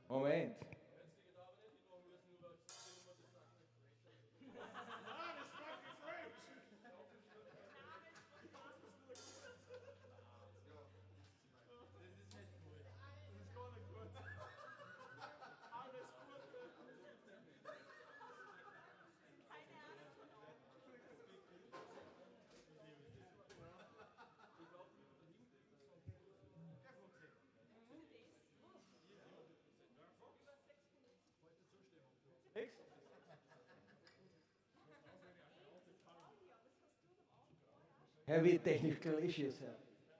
Moment. Heavy technical issues. Ja.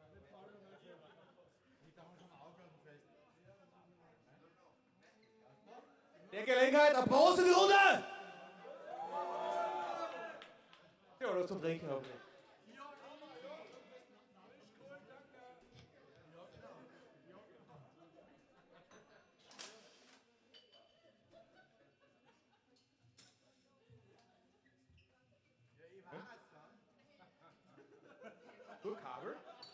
Der Gelegenheit, Applaus in die Runde! Ja, oder zum Trinken hoffentlich. Du Kabel?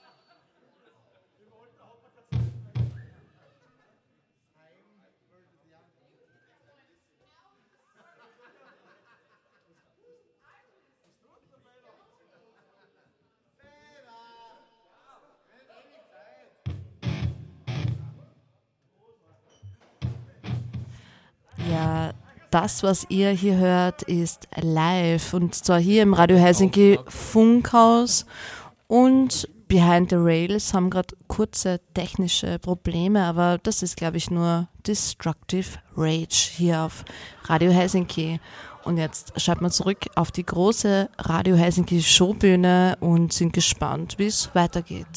Ja, das, was ihr hier hört, ist live und zwar hier im Radio Helsinki Funkhaus und Behind the Rails haben gerade kurze technische Probleme, aber das ist, glaube ich, nur Destructive Rage hier auf Radio Helsinki. Und jetzt schaut man zurück auf die große Radio Helsinki Showbühne und sind gespannt, wie es weitergeht.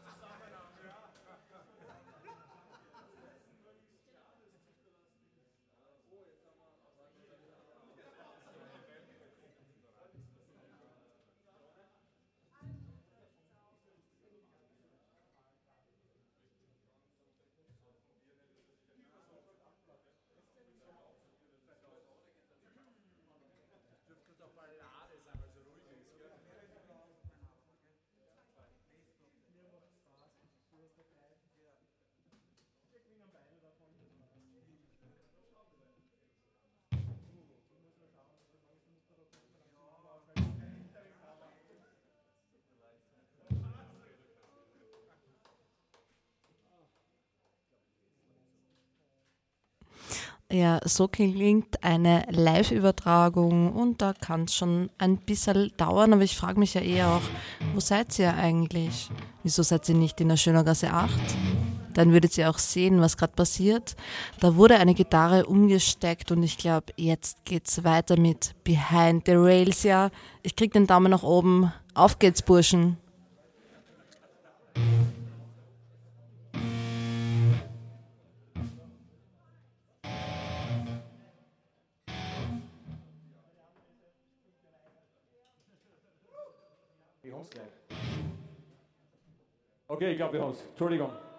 Ja, so klingt eine Live-Übertragung und da kann es schon ein bisschen dauern, aber ich frage mich ja eher auch, wo seid ihr eigentlich? Wieso seid ihr nicht in der Schönergasse 8? Dann würdet ihr auch sehen, was gerade passiert. Da wurde eine Gitarre umgesteckt und ich glaube, jetzt geht's weiter mit Behind the Rails. Ja, ich krieg den Daumen nach oben. Auf geht's, Burschen. Wir haben's gleich. Okay, ich glaube, wir haben's. Entschuldigung.